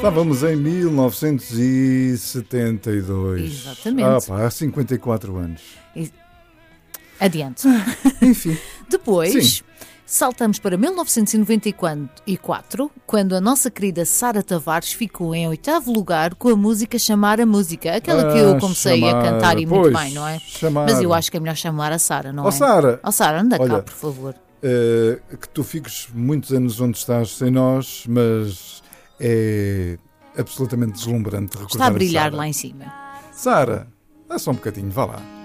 Estávamos em 1972. Exatamente. Há 54 anos. Adiante. Enfim. Depois, Sim. saltamos para 1994, quando a nossa querida Sara Tavares ficou em 8º lugar com a música Chamar a Música. Aquela que eu comecei a cantar e muito bem, não é? Chamar. Mas eu acho que é melhor chamar a Sara, não é? Sara! Sara, anda cá, Olha, por favor. Que tu fiques muitos anos onde estás sem nós, mas é absolutamente deslumbrante recordar Está a brilhar Sara. lá em cima. Sara, dá só um bocadinho, vá lá.